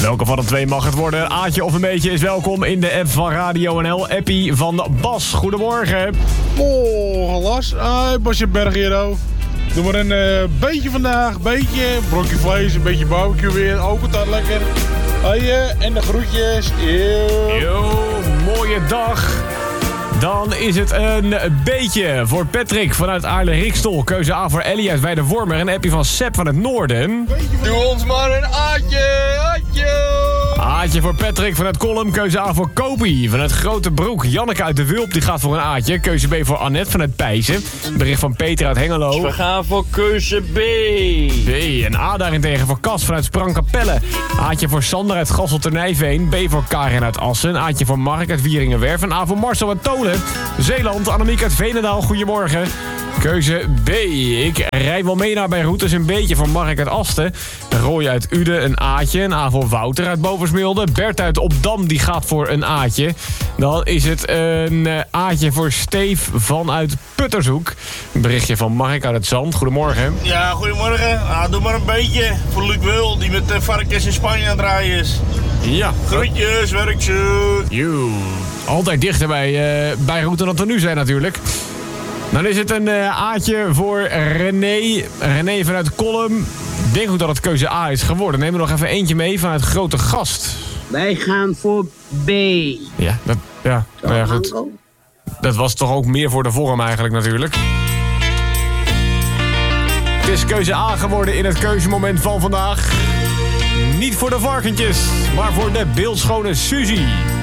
Welke van de twee mag het worden? Een Aatje of een beetje is welkom in de app van Radio NL. Appie van Bas. Goedemorgen. Oh, Las. Basje Berg hier, oh. Doe maar een beetje vandaag, beetje brokje vlees, een beetje barbecue weer, ook altijd lekker. En de groetjes. Yo, mooie dag. Dan is het een beetje voor Patrick vanuit Aarle-Rikstol. Keuze A voor Ellie uit Weidewormer. Een appie van Sepp van het Noorden. Doe ons maar een Aatje, Aatje. Aatje voor Patrick vanuit Kolm. Keuze A voor Kopie vanuit Grote Broek. Janneke uit de Wulp die gaat voor een Aatje. Keuze B voor Annette vanuit Pijzen. Bericht van Peter uit Hengelo. We gaan voor keuze B. B. En A daarentegen voor Cas vanuit Sprangkapelle. Aatje voor Sander uit Gasselternijveen. B voor Karin uit Assen. Aatje voor Mark uit Wieringenwerf. En A voor Marcel uit Tolen. Zeeland, Annemiek uit Veenendaal, goedemorgen. Keuze B. Ik rij wel mee naar Beirut, dus een beetje voor Mark uit Asten. Roy uit Uden, een Aatje. Een A voor Wouter uit Boversmilde. Bert uit Opdam, die gaat voor een Aatje. Dan is het een Aatje voor Steef vanuit Puttershoek. Een berichtje van Mark uit het Zand, goedemorgen. Ja, goedemorgen. Doe maar een beetje voor Luc Wil, die met varkens in Spanje aan het draaien is. Ja. Groetjes, werkje. Altijd dichter bij Beirut dan dat we nu zijn natuurlijk. Dan is het een Aatje voor René. René vanuit Kolm. Ik denk ook dat het keuze A is geworden. Neem er nog even eentje mee vanuit Grote Gast. Wij gaan voor B. Ja, nou ja, goed. Dat was toch ook meer voor de vorm eigenlijk natuurlijk. Het is keuze A geworden in het keuzemoment van vandaag. Niet voor de varkentjes, maar voor de beeldschone Suzy.